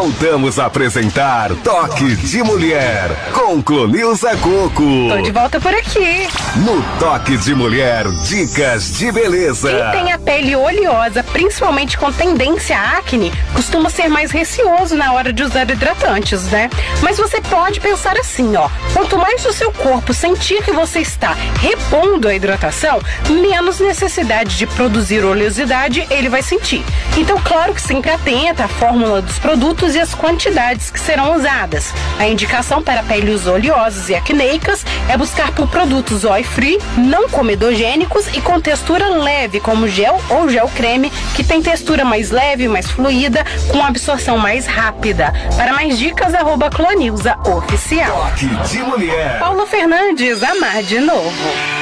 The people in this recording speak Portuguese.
Voltamos a apresentar Toque de Mulher com Clonilza Coco. Tô de volta por aqui. No Toque de Mulher, dicas de beleza. Quem tem a pele oleosa, principalmente com tendência à acne, costuma ser mais receoso na hora de usar hidratantes, né? Mas você pode pensar assim, ó. Quanto mais o seu corpo sentir que você está repondo a hidratação, menos necessidade de produzir oleosidade ele vai sentir. Então, claro que sempre atenta à fórmula dos produtos e as quantidades que serão usadas. A indicação para peles oleosas e acneicas é buscar por produtos oil-free, não comedogênicos e com textura leve, como gel ou gel creme, que tem textura mais leve, mais fluida, com absorção mais rápida. Para mais dicas, @Clonilza Oficial. Toque de Mulher. Paulo Fernandes, amar de novo.